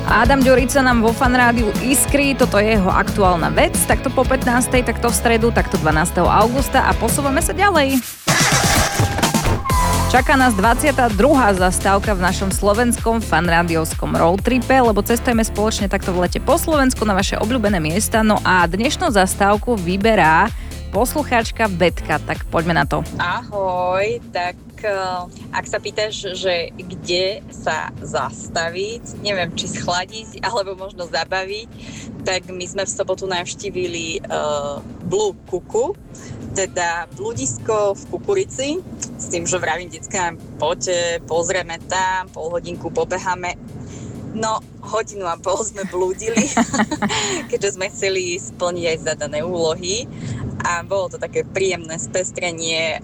Adam Ďurica nám vo Fanrádiu iskrí, toto je jeho aktuálna vec, takto po 15. takto v stredu, takto 12. augusta a posúvame sa ďalej. Čaká nás 22. zastávka v našom slovenskom fanrádiovskom roadtripe, lebo cestujeme spoločne takto v lete po Slovensku na vaše obľúbené miesta, no a dnešnú zastávku vyberá poslucháčka Betka, tak poďme na to. Ahoj, tak ak sa pýtaš, že kde sa zastaviť, neviem, či schladiť, alebo možno zabaviť, tak my sme v sobotu navštívili Blue Kuku, teda bludisko v Kukurici, s tým, že vravím deckám, poďte, pozrieme tam, pol hodinku pobeháme. No, hodinu a pol sme blúdili, keďže sme chceli splniť aj zadané úlohy a bolo to také príjemné spestrenie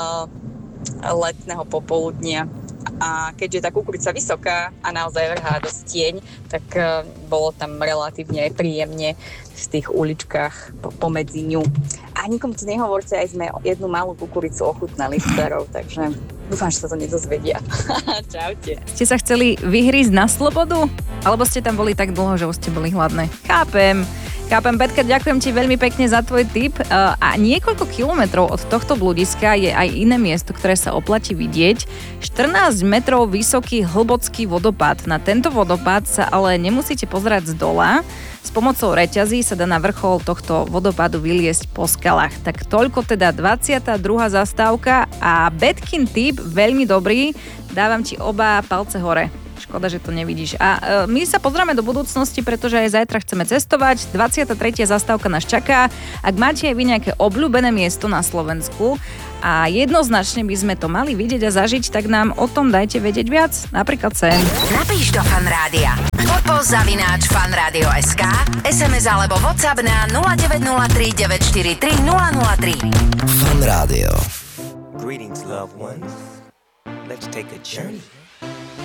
letného popoludnia. A keďže tá kukurica vysoká a naozaj vrhá dosť tieň, tak bolo tam relatívne aj príjemne v tých uličkách pomedzi ňu. A nikomu to nehovorte, aj sme jednu malú kukuricu ochutnali s Terou, takže dúfam, že sa to nedozvedia. Čaute. Ste sa chceli vyhrísť na slobodu? Alebo ste tam boli tak dlho, že už ste boli hladné? Chápem, Betka, ďakujem ti veľmi pekne za tvoj tip. A niekoľko kilometrov od tohto bludiska je aj iné miesto, ktoré sa oplatí vidieť. 14 metrov vysoký hlbocký vodopád. Na tento vodopád sa ale nemusíte pozerať z dola. S pomocou reťazí sa dá na vrchol tohto vodopádu vyliesť po skalách. Tak toľko teda 22. zastávka a Betkin tip, veľmi dobrý. Dávam ti oba palce hore. Škoda, že to nevidíš. A my sa pozrieme do budúcnosti, pretože aj zajtra chceme cestovať. 23. zastávka nás čaká. Ak máte aj vy nejaké obľúbené miesto na Slovensku a jednoznačne by sme to mali vidieť a zažiť, tak nám o tom dajte vedieť viac. Napríklad sem. Napíš do Fanrádia. @fanradio.sk, SMS alebo WhatsApp na 0903 943 003. Fanrádio. Greetings, loved ones. Let's take a journey.